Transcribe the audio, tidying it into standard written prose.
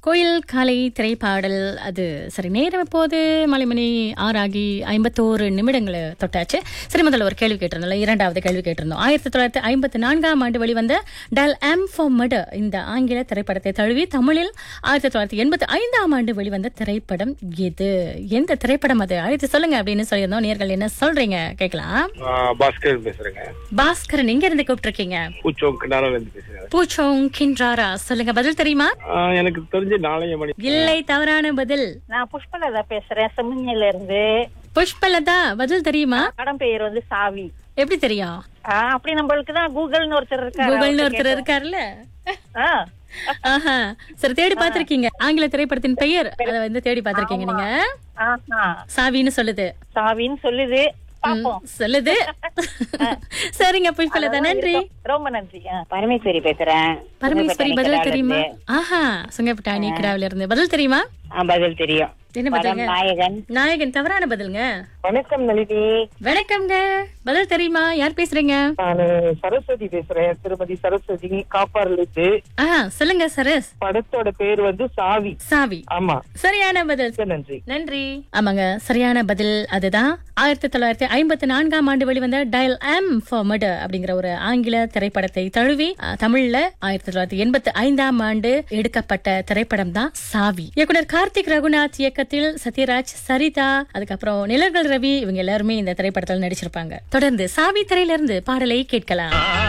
கோயில் காலை திரைப்பாடல் அது சரி. நேரம் இப்போது மலைமணி 6:51 நிமிடங்களை தொட்டாச்சு. சரி, முதல்ல ஒரு கேள்வி கேட்டிருந்தோம், இரண்டாவது கேள்வி கேட்டிருந்தோம். 1954ஆம் ஆண்டு வெளிவந்த டல் எம் ஃபார் மர்டர் இந்த ஆங்கில திரைப்படத்தை தழுவி தமிழில் 1985ஆம் ஆண்டு வெளிவந்த திரைப்படம் எது? எந்த திரைப்படம் அது? அழைத்து சொல்லுங்க அப்படின்னு சொல்லியிருந்தோம். நேர்கள் என்ன சொல்றீங்க கேட்கலாம். பாஸ்கர் பேசுறேங்க. பாஸ்கரன் எங்க இருந்து கூப்பிட்டுருக்கீங்க? பேசுறேன். பூச்சோங் கின்றாரா. சொல்லுங்க, பதில் தெரியுமா? எனக்கு தெரிஞ்ச நாளைய மணி. இல்லை, தவறான பதில். நான் புஷ்பலதா பேசுறேன், செம்மஞ்சில இருந்து. புஷ்பலதா, பதில் தெரியுமா? படம் பெயர் வந்து சாவி. எப்படி தெரியும்? அப்படி நம்மளுக்கு தான் கூகுள்னு ஒருத்தர் இருக்காரு. கூகுள்னு ஒருத்தர் இருக்காருல்ல. ஆஹா, சரி, தேடி பாத்திருக்கீங்க ஆங்கில திரைப்படத்தின் பெயர்? அதை வந்து தேடி பாத்திருக்கீங்க நீங்க? சாவின்னு சொல்லுது. சாவின்னு சொல்லுது, சொல்லுது. சரிங்க புஷ்பலதா, நன்றி. ரொம்ப நன்றி. பரமேஸ்வரி பேசுறேன். பரமேஸ்வரி, பதில் தெரியுமா? ஆஹா, சுங்கப்பட்டாணி கிடாவில இருந்து. பதில் தெரியுமா? பதில் தெரியும். என்ன பதிலுங்க? நாயகன். நாயகன் தவறான பதிலுங்க. வணக்கம் நளினி. வணக்கம்ங்க, பதில் தெரியுமா? யார் பேசுறீங்க? நானு சரஸ்வதி பேசுறேன், திருமதி சரஸ்வதி, காப்பாறுல இருந்து. சொல்லுங்க சரஸ். படத்தோட பேர் வந்து சாவி. சாவி, ஆமா, சரியான பதில். நன்றி. நன்றி. ஆமாங்க, சரியான பதில் அதுதான். 1954ஆம் ஆண்டு வெளிவந்த டயல் எம் ஃபார் மர்டர் அப்படிங்கிற ஒரு ஆங்கில திரைப்படத்தை தழுவி தமிழ்ல 1985ஆம் ஆண்டு எடுக்கப்பட்ட திரைப்படம் தான் சாவி. இயக்குனர் கார்த்திக் ரகுநாத் இயக்கத்தில் சத்யராஜ், சரிதா, அதுக்கப்புறம் நிலர்கள் ரவி, இவங்க எல்லாருமே இந்த திரைப்படத்தில் நடிச்சிருப்பாங்க. தொடர்ந்து சாவி திரையிலிருந்து பாடலை கேட்கலாம்.